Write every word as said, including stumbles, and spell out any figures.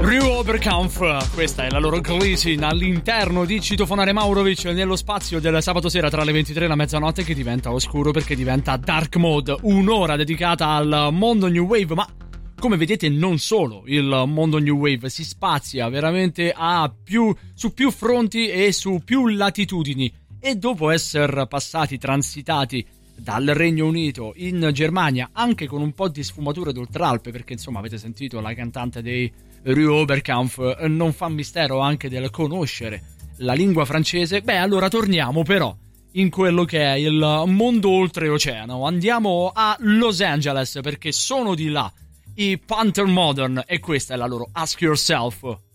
Rue Oberkampf, questa è la loro Glycine all'interno di Citofonare Maurovic nello spazio del sabato sera tra le ventitré e la mezzanotte, che diventa oscuro perché diventa dark mode, un'ora dedicata al mondo new wave, ma come vedete non solo il mondo new wave, si spazia veramente a più, su più fronti e su più latitudini, e dopo essere passati, transitati dal Regno Unito in Germania, anche con un po' di sfumature d'oltralpe, perché insomma avete sentito la cantante dei Rue Oberkampf, non fa mistero anche del conoscere la lingua francese. Beh, allora torniamo però in quello che è il mondo oltreoceano, andiamo a Los Angeles perché sono di là i Panther Modern e questa è la loro Ask Yourself.